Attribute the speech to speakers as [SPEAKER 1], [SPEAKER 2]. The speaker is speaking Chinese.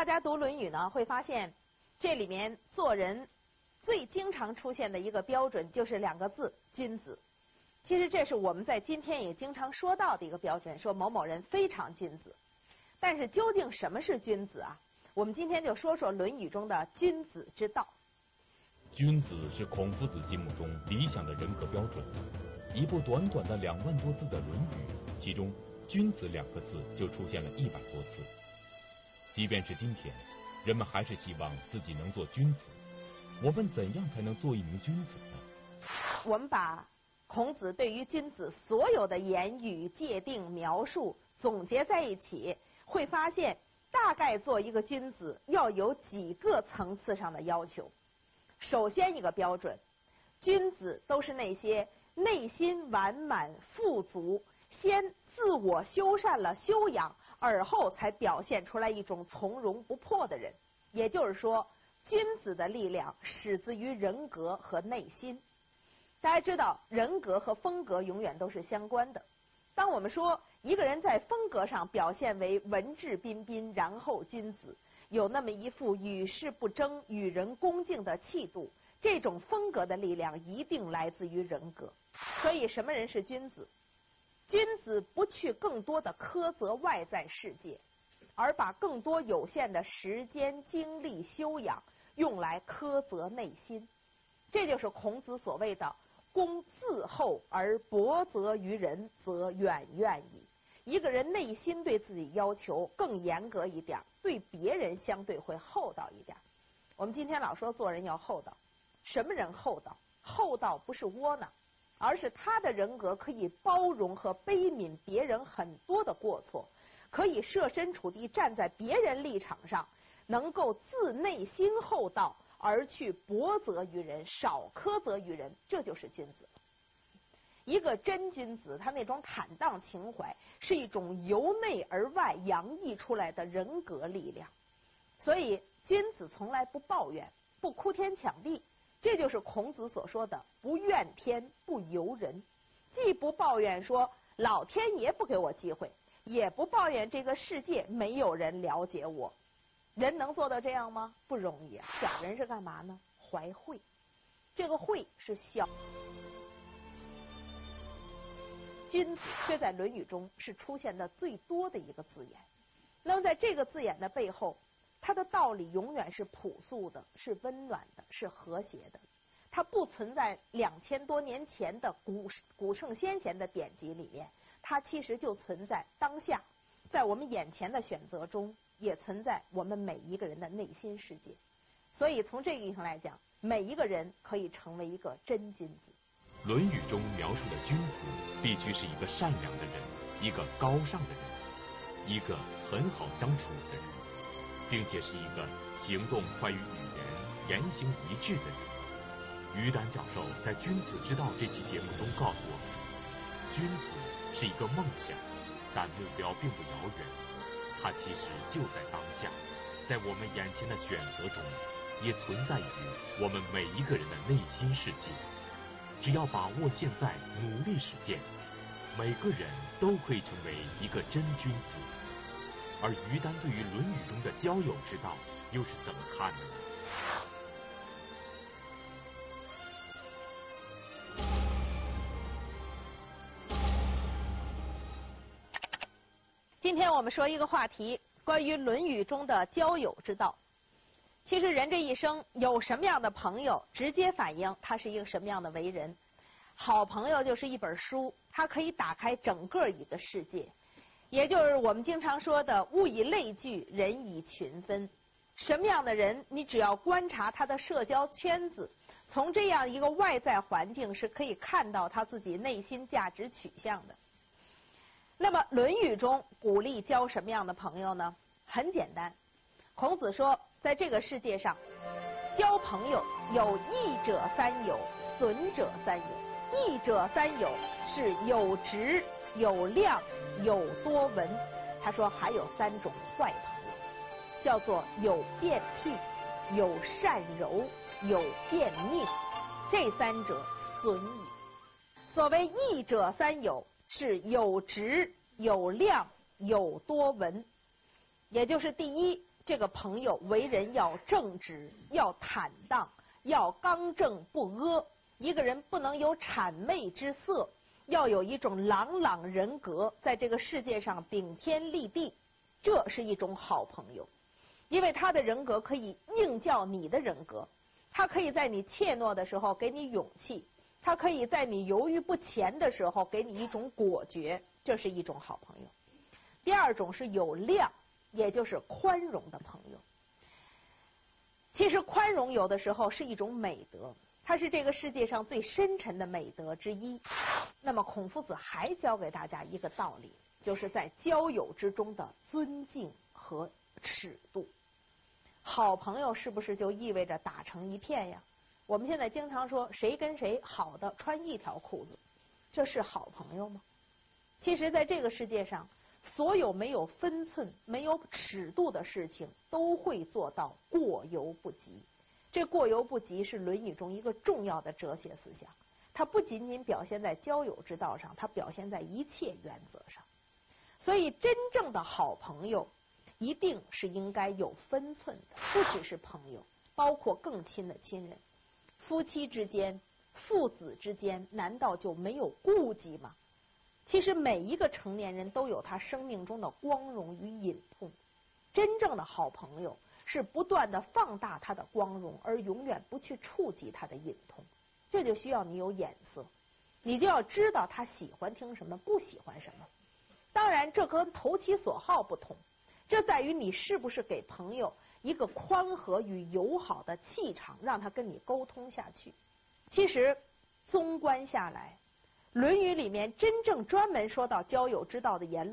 [SPEAKER 1] 大家读《论语》呢，会发现这里面做人最经常出现的一个标准就是两个字：君子。其实这是我们在今天也经常说到的一个标准，说某某人非常君子。但是究竟什么是君子啊？我们今天就说说《论语》中的君子之道。
[SPEAKER 2] 君子是孔夫子心目中理想的人格标准。一部短短的2万多字的《论语》，其中“君子”2个字就出现了100多次。即便是今天，人们还是希望自己能做君子。我们怎样才能做一名君子呢？
[SPEAKER 1] 我们把孔子对于君子所有的言语界定描述总结在一起，会发现大概做一个君子要有几个层次上的要求。首先一个标准，君子都是那些内心完满富足，先自我修缮了修养，而后才表现出来一种从容不迫的人。也就是说，君子的力量始自于人格和内心。大家知道，人格和风格永远都是相关的。当我们说一个人在风格上表现为文质彬彬，然后君子，有那么一副与世不争、与人恭敬的气度，这种风格的力量一定来自于人格。所以什么人是君子？君子不去更多的苛责外在世界，而把更多有限的时间、精力、修养用来苛责内心。这就是孔子所谓的公自厚而薄责于人，则远怨矣。一个人内心对自己要求更严格一点，对别人相对会厚道一点。我们今天老说做人要厚道，什么人厚道？厚道不是窝囊，而是他的人格可以包容和悲悯别人很多的过错，可以设身处地站在别人立场上，能够自内心厚道而去薄责于人，少苛责于人，这就是君子。一个真君子，他那种坦荡情怀是一种由内而外洋溢出来的人格力量。所以君子从来不抱怨，不哭天抢地，这就是孔子所说的不怨天不尤人。既不抱怨说老天爷不给我机会，也不抱怨这个世界没有人了解我。人能做到这样吗？不容易啊。小人是干嘛呢？怀惠。这个惠是小。君子这在《论语》中是出现的最多的一个字眼。那么在这个字眼的背后，它的道理永远是朴素的，是温暖的，是和谐的。它不存在2000多年前的古圣先贤的典籍里面，它其实就存在当下，在我们眼前的选择中，也存在我们每一个人的内心世界。所以从这个意义上来讲，每一个人可以成为一个真君子。
[SPEAKER 2] 《论语》中描述的君子必须是一个善良的人，一个高尚的人，一个很好相处的人，并且是一个行动快于语言、言行一致的人。于丹教授在《君子之道》这期节目中告诉我们，君子是一个梦想，但目标并不遥远，它其实就在当下，在我们眼前的选择中，也存在于我们每一个人的内心世界。只要把握现在，努力实践，每个人都可以成为一个真君子。而于丹对于《论语》中的交友之道又是怎么看的呢？
[SPEAKER 1] 今天我们说一个话题，关于《论语》中的交友之道。其实人这一生有什么样的朋友，直接反映他是一个什么样的为人。好朋友就是一本书，它可以打开整个一个世界，也就是我们经常说的物以类聚，人以群分。什么样的人，你只要观察他的社交圈子，从这样一个外在环境是可以看到他自己内心价值取向的。那么《论语》中鼓励交什么样的朋友呢？很简单，孔子说，在这个世界上，交朋友有益者三友，损者三友。益者三友是有直、有量、有多闻。他说还有3种坏朋友，叫做有变僻、有善柔、有变佞，这3者损矣。所谓益者三友，是有直、有量、有多闻。也就是第一， 这个朋友为人要正直，要坦荡，要刚正不阿。一个人不能有谄媚之色，要有一种朗朗人格，在这个世界上顶天立地，这是一种好朋友。因为他的人格可以映照你的人格，他可以在你怯懦的时候给你勇气，他可以在你犹豫不前的时候给你一种果决，这是一种好朋友。第二种是有量，也就是宽容的朋友。其实宽容有的时候是一种美德，它是这个世界上最深沉的美德之一。那么孔夫子还教给大家一个道理，就是在交友之中的尊敬和尺度。好朋友是不是就意味着打成一片呀？我们现在经常说谁跟谁好的穿一条裤子，这是好朋友吗？其实在这个世界上，所有没有分寸没有尺度的事情都会做到过犹不及。这过犹不及是《论语》中一个重要的哲学思想，它不仅仅表现在交友之道上，它表现在一切原则上。所以真正的好朋友一定是应该有分寸的，不只是朋友，包括更亲的亲人。夫妻之间、父子之间，难道就没有顾忌吗？其实每一个成年人都有他生命中的光荣与隐痛。真正的好朋友是不断的放大他的光荣，而永远不去触及他的隐痛。这就需要你有眼色，你就要知道他喜欢听什么，不喜欢什么。当然这跟投其所好不同，这在于你是不是给朋友一个宽和与友好的气场，让他跟你沟通下去。其实纵观下来，《论语》里面真正专门说到交友之道的言论